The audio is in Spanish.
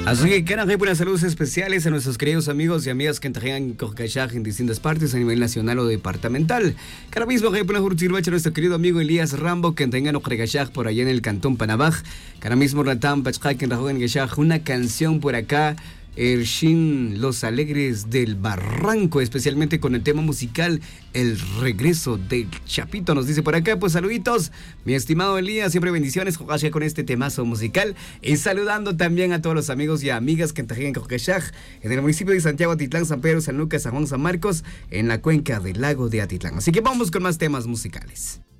Así que quiero dar buenas saludos especiales a nuestros queridos amigos y amigas que trajeron Cocachaj en distintas partes a nivel nacional o departamental. Cada mismo que pueden a nuestro querido amigo Elías Rambo que tengan Cocachaj por allá en el Cantón Panabaj. Cada mismo Ratam Pachaj que trajeron una canción por acá. El Shin Los Alegres del Barranco, especialmente con el tema musical El Regreso del Chapito, nos dice por acá. Pues saluditos, mi estimado Elías, siempre bendiciones con este temazo musical, y saludando también a todos los amigos y amigas que trajeron Cocachaj en el municipio de Santiago, Atitlán, San Pedro, San Lucas, San Juan, San Marcos, en la cuenca del lago de Atitlán. Así que vamos con más temas musicales.